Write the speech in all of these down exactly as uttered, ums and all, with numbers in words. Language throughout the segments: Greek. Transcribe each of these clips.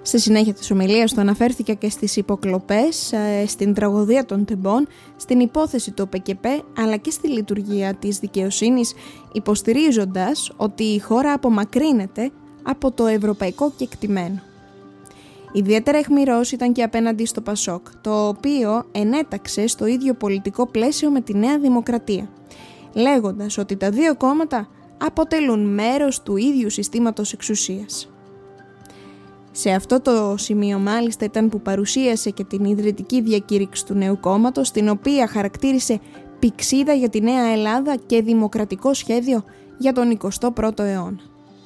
Στη συνέχεια της ομιλίας του αναφέρθηκε και στις υποκλοπές, στην τραγωδία των τεμπών, στην υπόθεση του ΟΠΕΚΕΠΕ αλλά και στη λειτουργία της δικαιοσύνης, υποστηρίζοντας ότι η χώρα απομακρύνεται από το ευρωπαϊκό κεκτημένο. Ιδιαίτερα αιχμηρός ήταν και απέναντι στο Πασόκ, το οποίο ενέταξε στο ίδιο πολιτικό πλαίσιο με τη Νέα Δημοκρατία, λέγοντας ότι τα δύο κόμματα αποτελούν μέρος του ίδιου συστήματος εξουσίας. Σε αυτό το σημείο μάλιστα ήταν που παρουσίασε και την ιδρυτική διακήρυξη του νέου κόμματος, την οποία χαρακτήρισε πηξίδα για τη Νέα Ελλάδα και δημοκρατικό σχέδιο για τον εικοστό πρώτο αιώνα.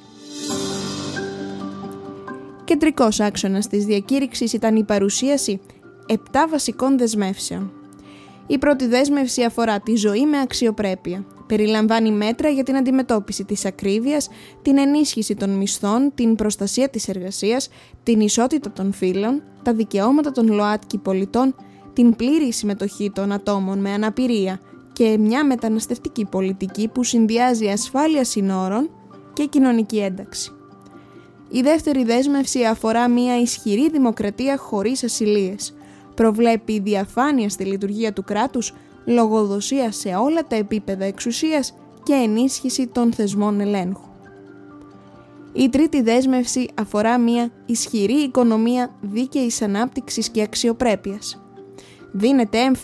Κεντρικός άξονας της διακήρυξης ήταν η παρουσίαση επτά βασικών δεσμεύσεων. Η πρώτη δέσμευση αφορά τη ζωή με αξιοπρέπεια. Περιλαμβάνει μέτρα για την αντιμετώπιση της ακρίβειας, την ενίσχυση των μισθών, την προστασία της εργασίας, την ισότητα των φύλων, τα δικαιώματα των ΛΟΑΤΚΙ πολιτών, την πλήρη συμμετοχή των ατόμων με αναπηρία και μια μεταναστευτική πολιτική που συνδυάζει ασφάλεια συνόρων και κοινωνική ένταξη. Η δεύτερη δέσμευση αφορά μια ισχυρή δημοκρατία χωρίς ασυλίες. Προβλέπει διαφάνεια στη λειτουργία του κράτους, λογοδοσία σε όλα τα επίπεδα εξουσίας και ενίσχυση των θεσμών ελέγχου. Η τρίτη δέσμευση αφορά μια ισχυρή οικονομία δίκαιης ανάπτυξης και αξιοπρέπειας. Δίνεται έμφαση